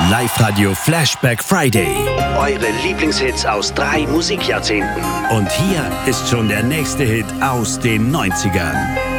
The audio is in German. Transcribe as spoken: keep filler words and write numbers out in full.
Live-Radio Flashback Friday. Eure Lieblingshits aus drei Musikjahrzehnten. Und hier ist schon der nächste Hit aus den neunzigern.